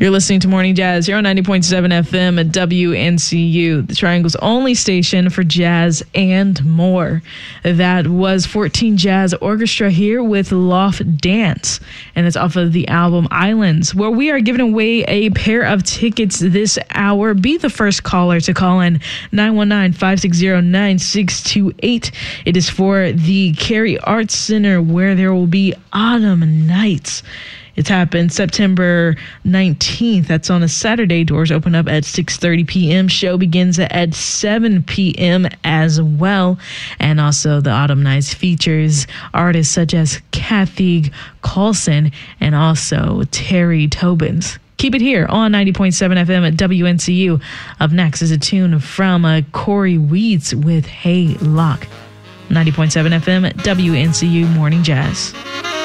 You're listening to Morning Jazz here on 90.7 FM at WNCU, the Triangle's only station for jazz and more. That was 14 Jazz Orchestra here with Loft Dance, and it's off of the album Islands, where we are giving away a pair of tickets this hour. Be the first caller to call in 919-560-9628. It is for the Cary Arts Center, where there will be Autumn Nights. It's happened September 19th. That's on a Saturday. Doors open up at 6:30 p.m. Show begins at 7 p.m. as well. And also the Autumn Nights features artists such as Kathy Carlson and also Terry Tobins. Keep it here on 90.7 FM at WNCU. Up next is a tune from Corey Weeds with Hey Lock. 90.7 FM at WNCU Morning Jazz.